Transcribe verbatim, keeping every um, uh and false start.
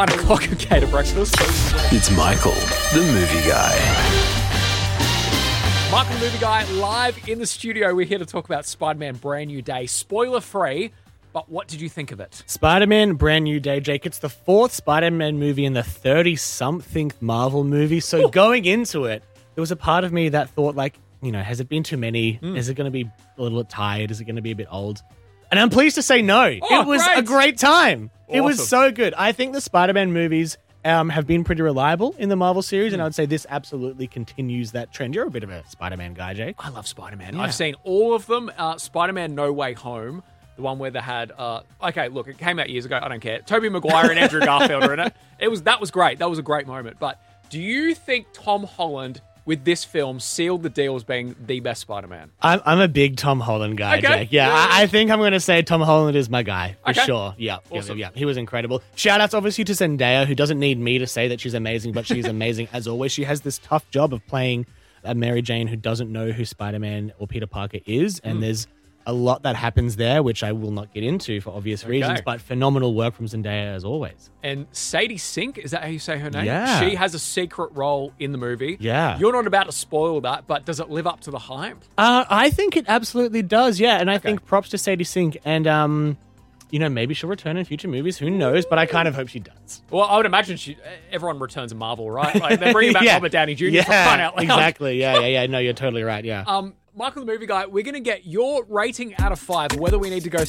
Nine o'clock, okay, to breakfast. It's Michael, the movie guy. Michael, the movie guy, live in the studio. We're here to talk about Spider-Man Brand New Day. Spoiler free, but what did you think of it? Spider-Man Brand New Day, Jake. It's the fourth Spider-Man movie and the thirty-something Marvel movie. So Ooh. going into it, there was a part of me that thought, like, you know, has it been too many? Mm. Is it going to be a little tired? Is it going to be a bit old? And I'm pleased to say no. Oh, it was great. a great time. Awesome. It was so good. I think the Spider-Man movies um, have been pretty reliable in the Marvel series, mm. and I would say this absolutely continues that trend. You're a bit of a Spider-Man guy, Jake. I love Spider-Man. Yeah. I've seen all of them. Uh, Spider-Man No Way Home, the one where they had... Uh, okay, look, it came out years ago. I don't care. Tobey Maguire and Andrew Garfield are in it. It was That was great. That was a great moment. But do you think Tom Holland... with this film, sealed the deal as being the best Spider-Man? I'm, I'm a big Tom Holland guy, okay. Jake. Yeah, yeah. I, I think I'm going to say Tom Holland is my guy, for okay. sure. Yeah, awesome. yeah, yeah, he was incredible. Shout-outs, obviously, to Zendaya, who doesn't need me to say that she's amazing, but she's amazing as always. She has this tough job of playing a Mary Jane who doesn't know who Spider-Man or Peter Parker is, and mm. there's a lot that happens there, which I will not get into for obvious okay. reasons, but phenomenal work from Zendaya as always. And Sadie Sink, is that how you say her name? Yeah. She has a secret role in the movie. Yeah. You're not about to spoil that, but does it live up to the hype? Uh, I think it absolutely does, yeah. And I okay. think props to Sadie Sink. And, um, you know, maybe she'll return in future movies. Who knows? But I kind of hope she does. Well, I would imagine she. Everyone returns in Marvel, right? Like, they're bringing back yeah. Robert Downey Junior Yeah, for crying out loud. exactly. Yeah, yeah, yeah. No, you're totally right, yeah. Um, Michael the Movie Guy, we're going to get your rating out of five, whether we need to go